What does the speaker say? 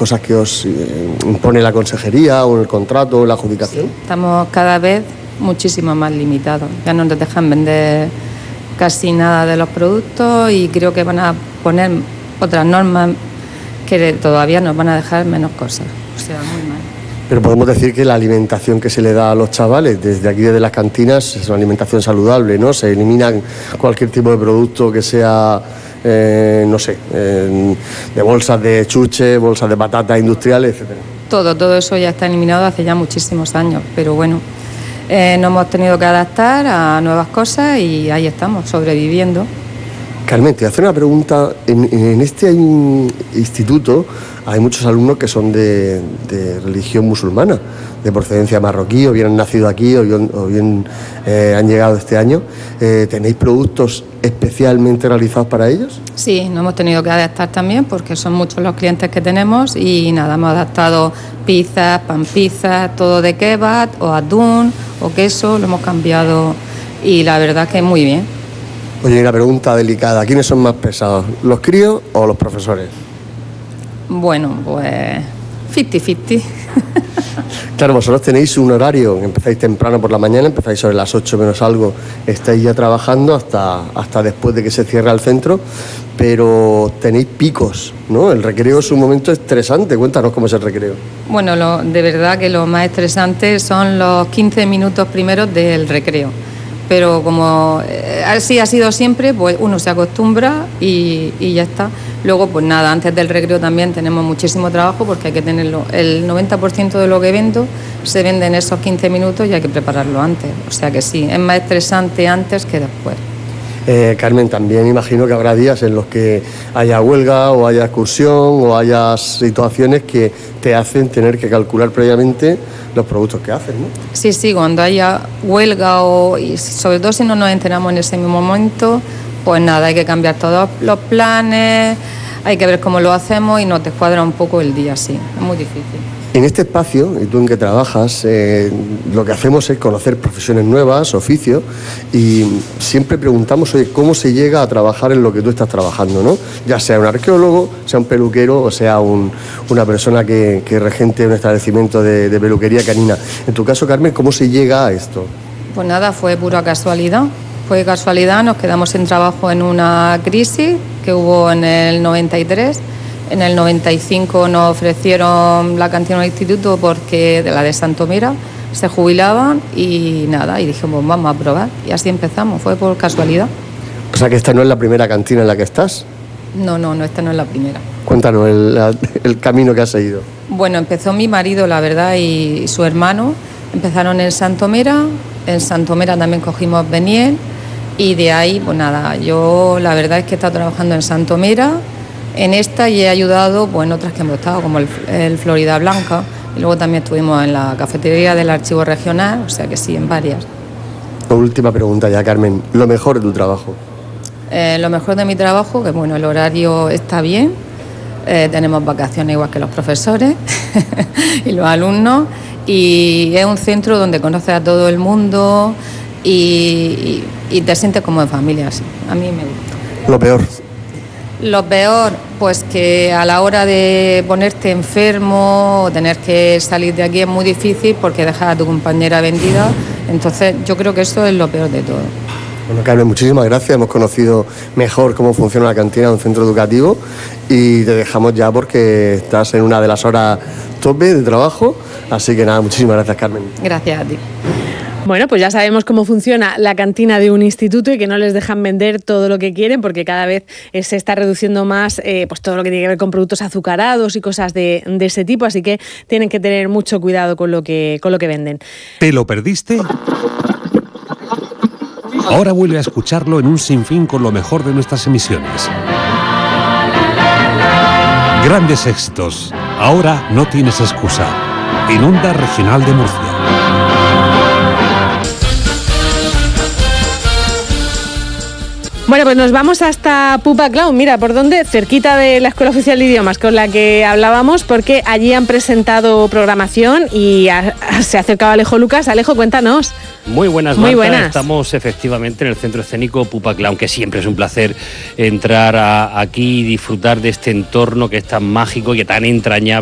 cosas que os impone la consejería o el contrato o la adjudicación? Sí, estamos cada vez muchísimo más limitados. Ya no nos dejan vender casi nada de los productos y creo que van a poner otras normas que todavía nos van a dejar menos cosas. O sea, muy mal. Pero podemos decir que la alimentación que se le da a los chavales desde aquí, desde las cantinas, es una alimentación saludable, ¿no? Se eliminan cualquier tipo de producto que sea, de bolsas de chuche, bolsas de patatas industriales, etcétera. Todo eso ya está eliminado hace ya muchísimos años, pero bueno, nos hemos tenido que adaptar a nuevas cosas y ahí estamos, sobreviviendo. Carmen, te voy a hacer una pregunta. En este instituto hay muchos alumnos que son de religión musulmana, de procedencia marroquí, o bien han nacido aquí, o bien han llegado este año. ¿Tenéis productos especialmente realizados para ellos? Sí, nos hemos tenido que adaptar también porque son muchos los clientes que tenemos y nada, hemos adaptado pizzas, pan pizzas, todo de kebab o atún o queso, lo hemos cambiado y la verdad que muy bien. Oye, una pregunta delicada. ¿Quiénes son más pesados, los críos o los profesores? Bueno, pues 50-50. Claro, vosotros tenéis un horario, empezáis temprano por la mañana, empezáis sobre las 8 menos algo, estáis ya trabajando hasta después de que se cierra el centro, pero tenéis picos, ¿no? El recreo es un momento estresante. Cuéntanos cómo es el recreo. Bueno, de verdad que lo más estresante son los 15 minutos primeros del recreo. Pero como así ha sido siempre, pues uno se acostumbra y ya está. Luego, pues nada, antes del recreo también tenemos muchísimo trabajo porque hay que tenerlo. El 90% de lo que vendo se vende en esos 15 minutos y hay que prepararlo antes. O sea que sí, es más estresante antes que después. Carmen, también imagino que habrá días en los que haya huelga o haya excursión o haya situaciones que te hacen tener que calcular previamente los productos que haces, ¿no? Sí, cuando haya huelga y sobre todo si no nos enteramos en ese mismo momento, pues nada, hay que cambiar todos los planes, hay que ver cómo lo hacemos y nos descuadra un poco el día, sí, es muy difícil. En este espacio, y tú en que trabajas, lo que hacemos es conocer profesiones nuevas, oficios, y siempre preguntamos, oye, ¿cómo se llega a trabajar en lo que tú estás trabajando, ¿no? Ya sea un arqueólogo, sea un peluquero o sea una persona que regente un establecimiento de peluquería canina. En tu caso, Carmen, ¿cómo se llega a esto? Pues nada, fue pura casualidad. Fue casualidad, nos quedamos sin trabajo en una crisis que hubo en el 93. En el 95 nos ofrecieron la cantina del instituto porque de la de Santomera se jubilaban y nada, y dijimos vamos a probar y así empezamos, fue por casualidad. O sea que esta no es la primera cantina en la que estás. No, esta no es la primera. Cuéntanos el camino que has seguido. Bueno, empezó mi marido, la verdad, y su hermano, empezaron en Santomera también cogimos Beniel y de ahí, pues nada, yo la verdad es que he estado trabajando en Santomera, en esta y he ayudado pues, en otras que hemos estado, como el Florida Blanca, y luego también estuvimos en la cafetería del Archivo Regional, o sea que sí, en varias. Última pregunta ya, Carmen, ¿lo mejor de tu trabajo? Lo mejor de mi trabajo, que bueno, el horario está bien, tenemos vacaciones igual que los profesores y los alumnos, y es un centro donde conoces a todo el mundo y te sientes como en familia, así. A mí me gusta. ¿Lo peor? Lo peor, pues que a la hora de ponerte enfermo o tener que salir de aquí es muy difícil porque dejas a tu compañera vendida. Entonces yo creo que eso es lo peor de todo. Bueno, Carmen, muchísimas gracias. Hemos conocido mejor cómo funciona la cantina de un centro educativo y te dejamos ya porque estás en una de las horas tope de trabajo. Así que nada, muchísimas gracias, Carmen. Gracias a ti. Bueno, pues ya sabemos cómo funciona la cantina de un instituto y que no les dejan vender todo lo que quieren porque cada vez se está reduciendo más pues todo lo que tiene que ver con productos azucarados y cosas de ese tipo, así que tienen que tener mucho cuidado con lo que venden. ¿Te lo perdiste? Ahora vuelve a escucharlo en un sinfín con lo mejor de nuestras emisiones. Grandes éxitos. Ahora no tienes excusa. En Onda Regional de Murcia. Bueno, pues nos vamos hasta Pupa Clown. Mira, ¿por dónde? Cerquita de la Escuela Oficial de Idiomas con la que hablábamos, porque allí han presentado programación y se ha acercado Alejo Lucas. Alejo, cuéntanos. Muy buenas, Muy Marta. buenas. Estamos efectivamente en el Centro Escénico Pupa Clown, que siempre es un placer entrar aquí y disfrutar de este entorno que es tan mágico y tan entrañable.